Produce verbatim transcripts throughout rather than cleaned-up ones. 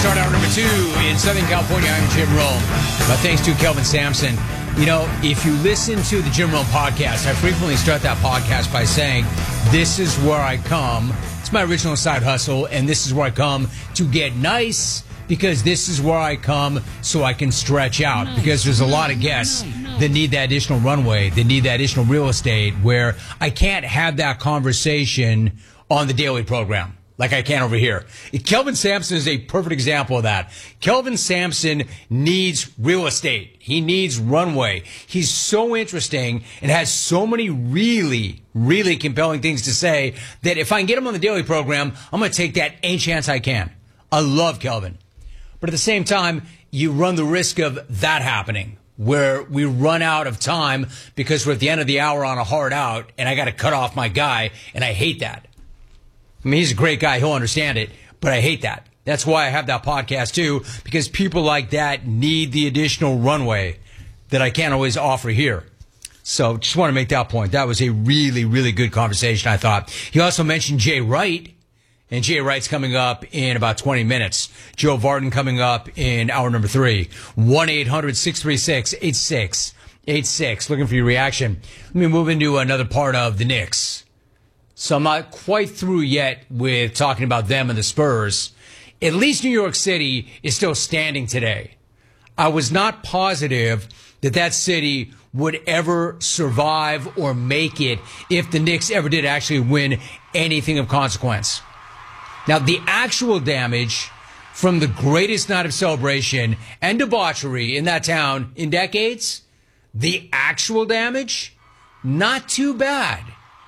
start hour number two in Southern California. I'm Jim Rome. My thanks to Kelvin Sampson. You know, if you listen to the Jim Rome podcast, I frequently start that podcast by saying, this is where I come. It's my original side hustle, and this is where I come to get nice, because this is where I come so I can stretch out. No, because there's a lot of guests no, no, no. that need that additional runway, that need that additional real estate, where I can't have that conversation on the daily program like I can over here. Kelvin Sampson is a perfect example of that. Kelvin Sampson needs real estate. He needs runway. He's so interesting and has so many really, really compelling things to say that if I can get him on the daily program, I'm going to take that any chance I can. I love Kelvin. But at the same time, you run the risk of that happening, where we run out of time because we're at the end of the hour on a hard out, and I got to cut off my guy, and I hate that. I mean, he's a great guy. He'll understand it, but I hate that. That's why I have that podcast, too, because people like that need the additional runway that I can't always offer here. So just want to make that point. That was a really, really good conversation, I thought. He also mentioned Jay Wright. And Jay Wright's coming up in about twenty minutes. Joe Vardon coming up in hour number three. one eight hundred six three six eight six eight six. Looking for your reaction. Let me move into another part of the Knicks. So I'm not quite through yet with talking about them and the Spurs. At least New York City is still standing today. I was not positive that that city would ever survive or make it if the Knicks ever did actually win anything of consequence. Now, the actual damage from the greatest night of celebration and debauchery in that town in decades, the actual damage, not too bad.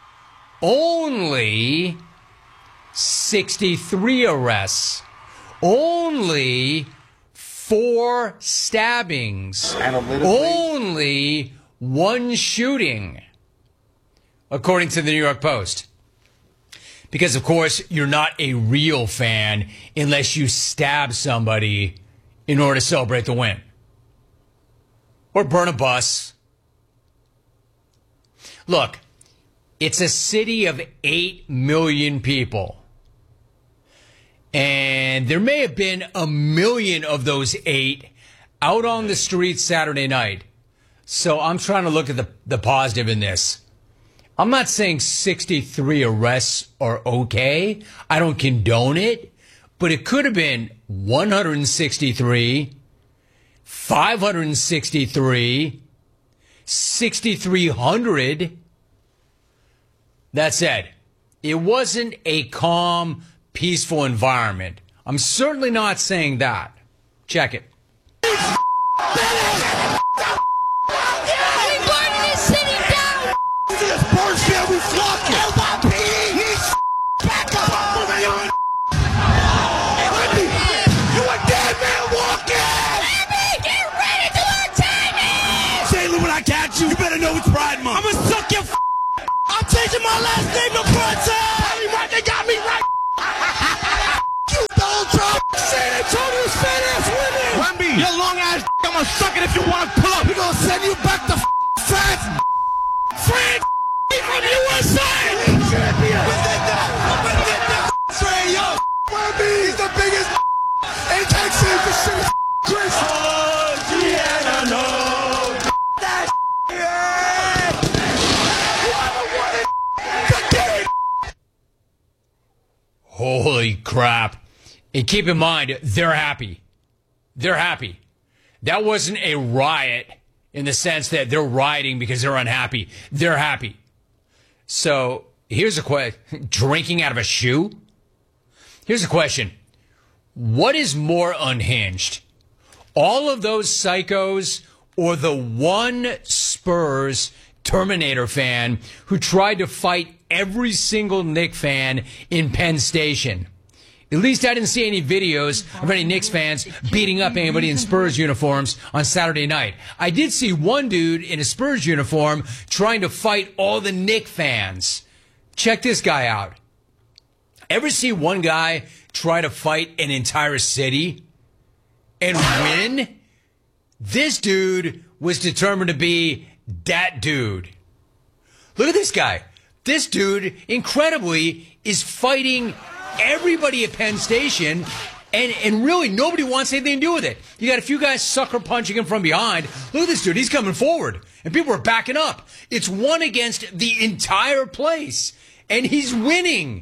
Only sixty-three arrests. Only four stabbings. Only one shooting, according to the New York Post. Because, of course, you're not a real fan unless you stab somebody in order to celebrate the win. Or burn a bus. Look, it's a city of eight million people. And there may have been a million of those eight out on the streets Saturday night. So I'm trying to look at the, the positive in this. I'm not saying sixty-three arrests are okay. I don't condone it. But it could have been one hundred sixty-three, five hundred sixty-three, sixty-three hundred. That said, it wasn't a calm, peaceful environment. I'm certainly not saying that. Check it. We flocking. L Y P needs back up. Wendy, you a dead man walking. Wendy, get ready to our timing. Jalen, when I catch you, you better know it's Pride Month. I'm gonna suck your f***. I'm changing my last name to Brunson. Tell me right, they got me right. You Donald Trump. San Antonio State ass women. Wendy, your long ass. I'm gonna suck it if you want to pull up. We gonna send you back to France. France. From U S A! Champion! Trey Young! He's the biggest in Texas! The shit is Chris! Oh, Gianna, no! That yeah! Holy crap. And keep in mind, they're happy. They're happy. That wasn't a riot in the sense that they're rioting because they're unhappy. They're happy. So here's a question. Drinking out of a shoe? Here's a question. What is more unhinged? All of those psychos or the one Spurs Terminator fan who tried to fight every single Knicks fan in Penn Station? At least I didn't see any videos of any Knicks fans beating up anybody in Spurs uniforms on Saturday night. I did see one dude in a Spurs uniform trying to fight all the Knicks fans. Check this guy out. Ever see one guy try to fight an entire city and win? This dude was determined to be that dude. Look at this guy. This dude, incredibly, is fighting everybody at Penn Station And and really, nobody wants anything to do with it. You got a few guys sucker punching him from behind. Look at this dude. He's coming forward. And people are backing up. It's one against the entire place. And he's winning.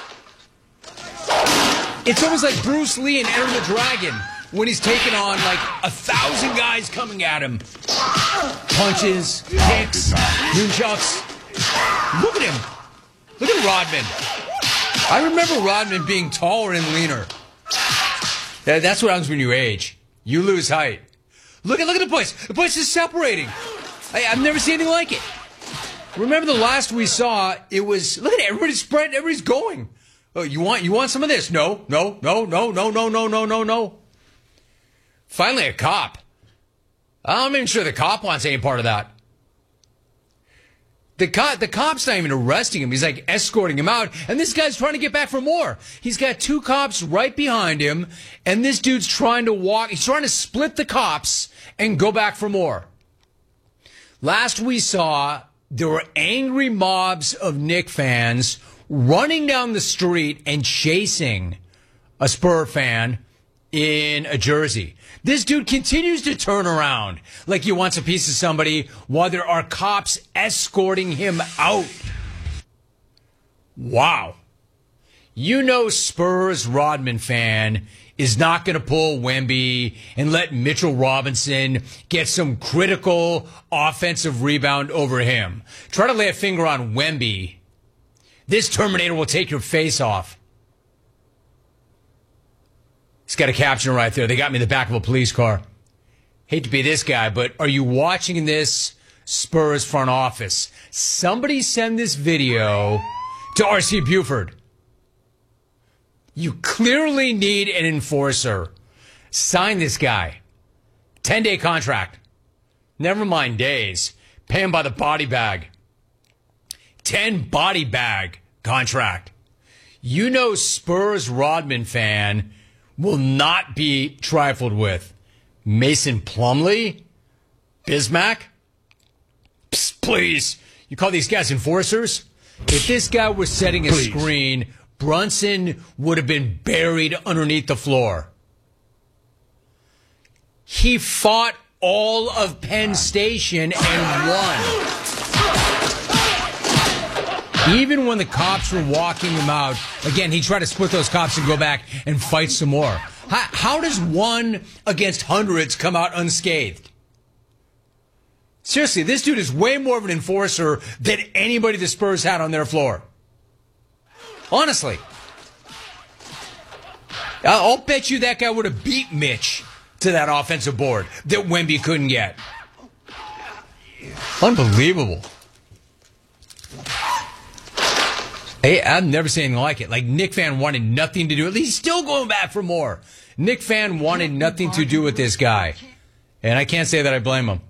It's almost like Bruce Lee in Enter the Dragon when he's taking on like a thousand guys coming at him. Punches, kicks, nunchucks. Look at him. Look at Rodman. I remember Rodman being taller and leaner. That's what happens when you age. You lose height. Look at look at the place. The place is separating. I, I've never seen anything like it. Remember the last we saw, it was, look at it, everybody's spread, everybody's going. Oh, you want you want some of this? No, no, no, no, no, no, no, no, no, no. Finally a cop. I'm not even sure the cop wants any part of that. The cop, the cop's not even arresting him. He's like escorting him out. And this guy's trying to get back for more. He's got two cops right behind him. And this dude's trying to walk. He's trying to split the cops and go back for more. Last we saw, there were angry mobs of Knick fans running down the street and chasing a Spur fan in a jersey. This dude continues to turn around like he wants a piece of somebody while there are cops escorting him out. Wow. You know Spurs Rodman fan is not going to pull Wemby and let Mitchell Robinson get some critical offensive rebound over him. Try to lay a finger on Wemby. This Terminator will take your face off. He's got a caption right there. They got me in the back of a police car. Hate to be this guy, but are you watching this Spurs front office? Somebody send this video to R C Buford. You clearly need an enforcer. Sign this guy. ten-day contract. Never mind days. Pay him by the body bag. ten body bag contract. You know Spurs Rodman fan will not be trifled with. Mason Plumlee? Bismack? Psst, please. You call these guys enforcers? If this guy was setting a please. screen, Brunson would have been buried underneath the floor. He fought all of Penn Station and won. Even when the cops were walking him out, again, he tried to split those cops and go back and fight some more. How, how does one against hundreds come out unscathed? Seriously, this dude is way more of an enforcer than anybody the Spurs had on their floor. Honestly. I'll bet you that guy would have beat Mitch to that offensive board that Wemby couldn't get. Unbelievable. Hey, I've never seen anything like it. Like, Knick fan wanted nothing to do with it. He's still going back for more. Knick fan wanted nothing to do with this guy. And I can't say that I blame him.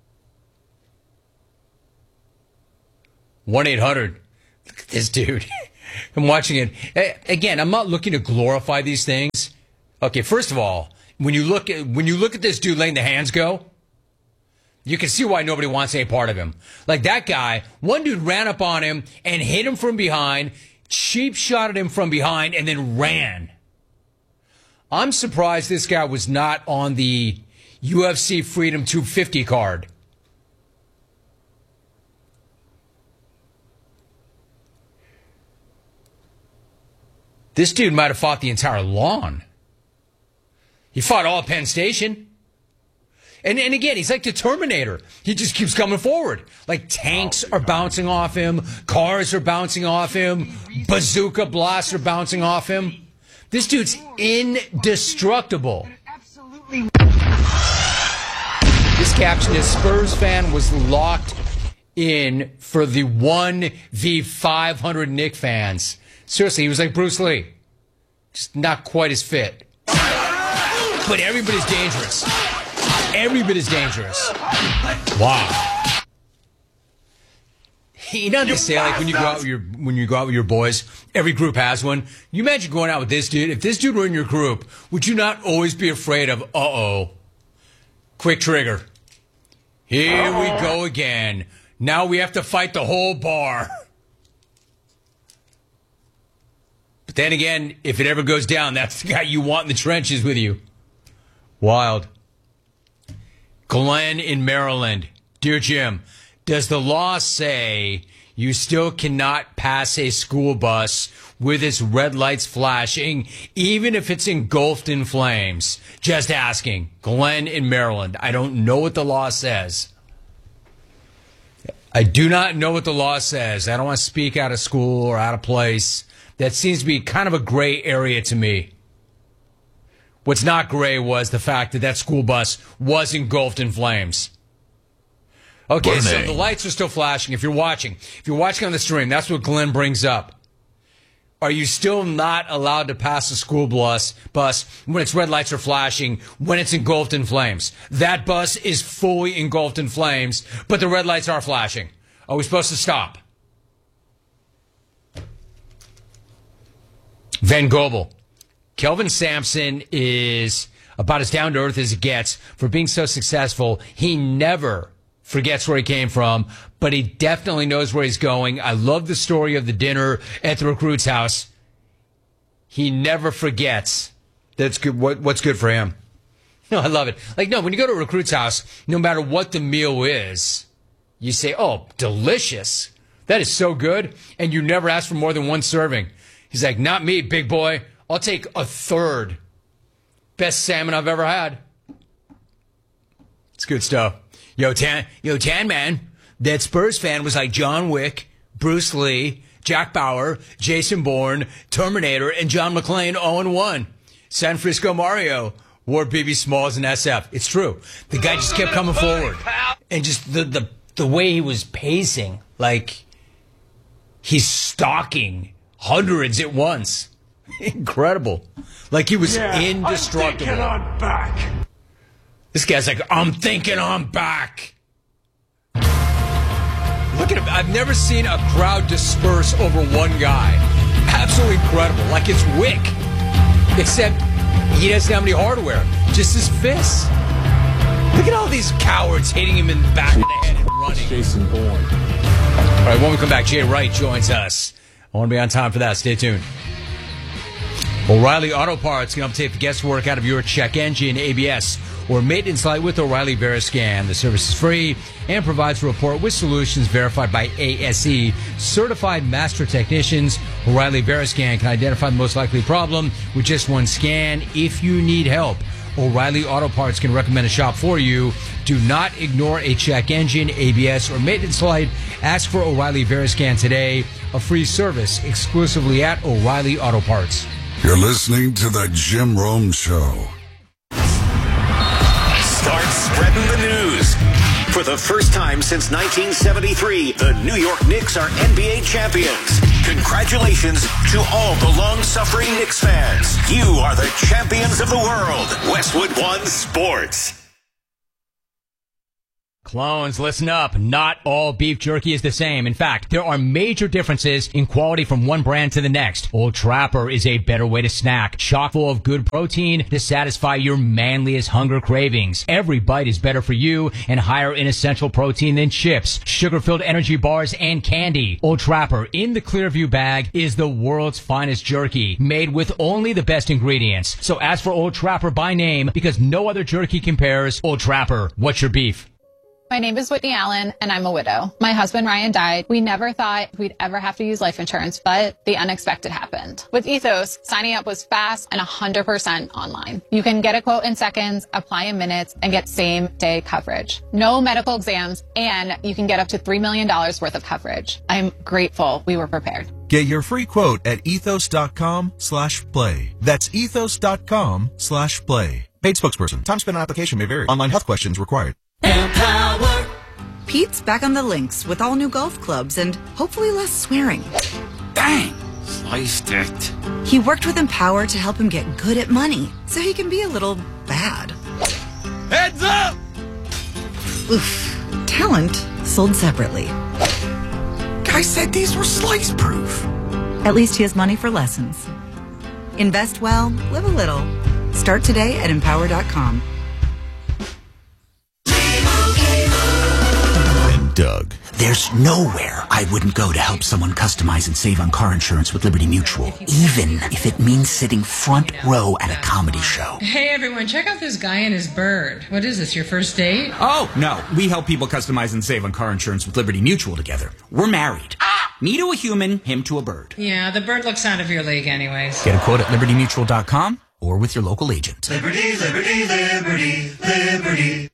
one eight hundred. Look at this dude. I'm watching it. Again, I'm not looking to glorify these things. Okay, first of all, when you look at, when you look at this dude letting the hands go, you can see why nobody wants any part of him. Like that guy, one dude ran up on him and hit him from behind, cheap shot at him from behind, and then ran. I'm surprised this guy was not on the U F C Freedom two fifty card. This dude might have fought the entire lawn. He fought all Penn Station. And, and again, he's like the Terminator. He just keeps coming forward. Like tanks are bouncing off him. Cars are bouncing off him. Bazooka blasts are bouncing off him. This dude's indestructible. This caption is Spurs fan was locked in for the one v five hundred Knick fans. Seriously, he was like Bruce Lee. Just not quite as fit. But everybody's dangerous. Every bit is dangerous. Wow. You know what they say, like when you go out with your when you go out with your boys, every group has one. You imagine going out with this dude. If this dude were in your group, would you not always be afraid of, uh-oh, quick trigger. Here we go again. Now we have to fight the whole bar. But Then again, if it ever goes down, that's the guy you want in the trenches with you. Wild. Glenn in Maryland. Dear Jim, does the law say you still cannot pass a school bus with its red lights flashing, even if it's engulfed in flames? Just asking. Glenn in Maryland. I don't know what the law says. I do not know what the law says. I don't want to speak out of school or out of place. That seems to be kind of a gray area to me. What's not gray was the fact that that school bus was engulfed in flames. Okay, Burning. So the lights are still flashing. If you're watching, if you're watching on the stream, that's what Glenn brings up. Are you still not allowed to pass a school bus, bus when its red lights are flashing, when it's engulfed in flames? That bus is fully engulfed in flames, but the red lights are flashing. Are we supposed to stop? Van Gobel. Kelvin Sampson is about as down to earth as it gets for being so successful. He never forgets where he came from, but he definitely knows where he's going. I love the story of the dinner at the recruit's house. He never forgets that's good. What, what's good for him? No, I love it. Like, no, when you go to a recruit's house, no matter what the meal is, you say, oh, delicious. That is so good. And you never ask for more than one serving. He's like, not me, big boy. I'll take a third. Best salmon I've ever had. It's good stuff. Yo, Tan, yo, Tan Man, that Spurs fan was like John Wick, Bruce Lee, Jack Bauer, Jason Bourne, Terminator, and John McClane all in one. San Francisco Mario wore B B Smalls and S F. It's true. The guy just kept coming forward. And just the, the, the way he was pacing, like he's stalking hundreds at once. Incredible. Like he was yeah, indestructible. I'm thinking I'm back. This guy's like, I'm thinking I'm back. Look at him. I've never seen a crowd disperse over one guy. Absolutely incredible. Like it's Wick. Except he doesn't have any hardware. Just his fists. Look at all these cowards hitting him in the back of the head and running. Jason Bourne. All right, when we come back, Jay Wright joins us. I want to be on time for that. Stay tuned. O'Reilly Auto Parts can update the guesswork out of your check engine, A B S, or maintenance light with O'Reilly Veriscan. The service is free and provides a report with solutions verified by A S E. Certified master technicians, O'Reilly Veriscan can identify the most likely problem with just one scan. If you need help, O'Reilly Auto Parts can recommend a shop for you. Do not ignore a check engine, A B S, or maintenance light. Ask for O'Reilly Veriscan today. A free service exclusively at O'Reilly Auto Parts. You're listening to the Jim Rome Show. Start spreading the news. For the first time since nineteen seventy-three, the New York Knicks are N B A champions. Congratulations to all the long-suffering Knicks fans. You are the champions of the world. Westwood One Sports. Clones, listen up. Not all beef jerky is the same. In fact, there are major differences in quality from one brand to the next. Old Trapper is a better way to snack, chock full of good protein to satisfy your manliest hunger cravings. Every bite is better for you and higher in essential protein than chips, sugar-filled energy bars, and candy. Old Trapper in the Clearview bag is the world's finest jerky, made with only the best ingredients. So ask for Old Trapper by name because no other jerky compares. Old Trapper, what's your beef? My name is Whitney Allen, and I'm a widow. My husband, Ryan, died. We never thought we'd ever have to use life insurance, but the unexpected happened. With Ethos, signing up was fast and one hundred percent online. You can get a quote in seconds, apply in minutes, and get same-day coverage. No medical exams, and you can get up to three million dollars worth of coverage. I'm grateful we were prepared. Get your free quote at ethos.com slash play. That's ethos.com slash play. Paid spokesperson. Time spent on application may vary. Online health questions required. Empower. Pete's back on the links with all new golf clubs and hopefully less swearing. Dang! Sliced it. He worked with Empower to help him get good at money so he can be a little bad. Heads up! Oof. Talent sold separately. Guy said these were slice proof. At least he has money for lessons. Invest well, live a little. Start today at empower dot com. And Doug. There's nowhere I wouldn't go to help someone customize and save on car insurance with Liberty Mutual, even if it means sitting front row at a comedy show. Hey everyone, check out this guy and his bird. What is this, your first date? Oh, no. We help people customize and save on car insurance with Liberty Mutual together. We're married. Me to a human, him to a bird. Yeah, the bird looks out of your league anyways. Get a quote at liberty mutual dot com or with your local agent. Liberty, liberty, liberty, liberty.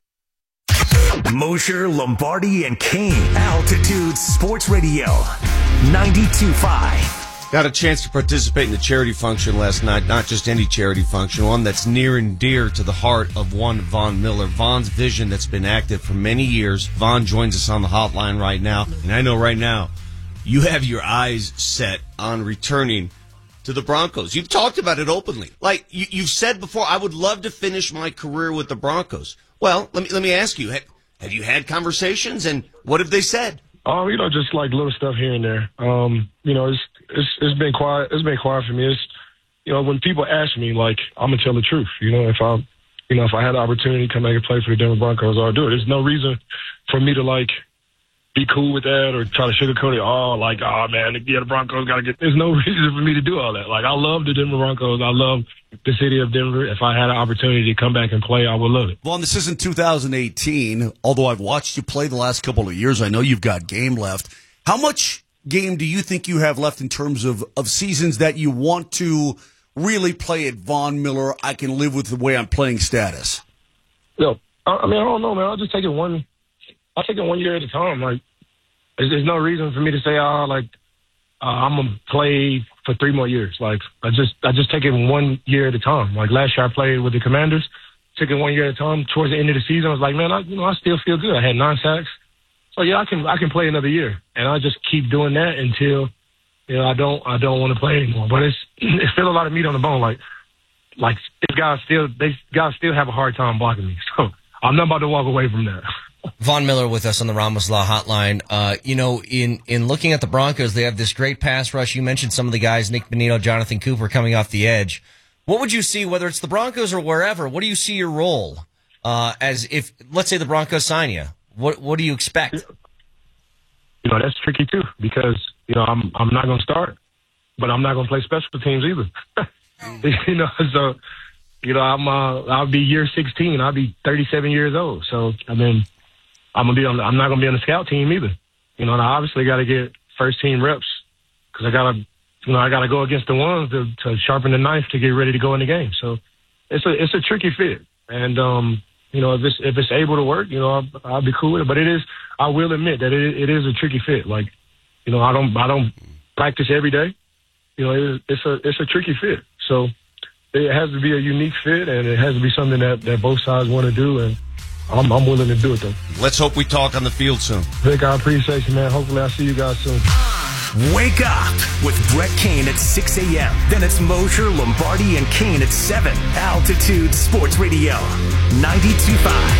Mosher, Lombardi, and Kane. Altitude Sports Radio. ninety-two point five. Got a chance to participate in the charity function last night. Not just any charity function, one that's near and dear to the heart of one Von Miller. Von's vision that's been active for many years. Von joins us on the hotline right now. And I know right now, you have your eyes set on returning to the Broncos. You've talked about it openly. Like, you, you've said before, I would love to finish my career with the Broncos. Well, let me let me ask you, have, have you had conversations, and what have they said? Um, you know, just like little stuff here and there. Um, you know, it's it's it's been quiet. It's been quiet for me. It's, you know, when people ask me, like, I'm gonna tell the truth. You know, if I, you know, if I had the opportunity to come back and play for the Denver Broncos, I'll do it. There's no reason for me to like be cool with that or try to sugarcoat it. Oh, like, oh man, yeah, the Broncos gotta get. There's no reason for me to do all that. Like, I love the Denver Broncos. I love the city of Denver. If I had an opportunity to come back and play, I would love it. Well, this isn't two thousand eighteen. Although I've watched you play the last couple of years, I know you've got game left. How much game do you think you have left in terms of, of seasons that you want to really play at Von Miller? I can live with the way I'm playing status. No, I, I mean, I don't know, man. I'll just take it one. I'll take it one year at a time. Like, there's, there's no reason for me to say, oh, like, uh, I'm gonna play for three more years. Like, I just, I just take it one year at a time. Like last year, I played with the Commanders, took it one year at a time. Towards the end of the season, I was like, man, I, you know, I still feel good. I had nine sacks, so yeah, I can, I can play another year, and I just keep doing that until, you know, I don't, I don't want to play anymore. But it's, it's still a lot of meat on the bone. Like, like these guys still, they guys still have a hard time blocking me. So I'm not about to walk away from that. Von Miller with us on the Ramos Law Hotline. Uh, you know, in, in looking at the Broncos, they have this great pass rush. You mentioned some of the guys, Nick Bonito, Jonathan Cooper coming off the edge. What would you see, whether it's the Broncos or wherever, what do you see your role uh, as if, let's say the Broncos sign you? What what do you expect? You know, that's tricky too because, you know, I'm I'm not going to start, but I'm not going to play special teams either. you know, so, you know, I'm, uh, I'll be year sixteen. I'll be thirty-seven years old. So, I mean, I'm gonna be on. I'm not gonna be on the scout team either. You know, and I obviously got to get first team reps because I gotta, you know, I gotta go against the ones to, to sharpen the knife to get ready to go in the game. So it's a it's a tricky fit, and um, you know, if it's if it's able to work, you know, I'll, I'll be cool with it. But it is, I will admit that it, it is a tricky fit. Like, you know, I don't I don't practice every day. You know, it, it's a it's a tricky fit. So it has to be a unique fit, and it has to be something that, that both sides want to do, and I'm, I'm willing to do it, though. Let's hope we talk on the field soon. Vic, I appreciate you, man. Hopefully I'll see you guys soon. Wake up with Brett Kane at six a.m. Then it's Mosher, Lombardi, and Kane at seven. Altitude Sports Radio, ninety-two point five.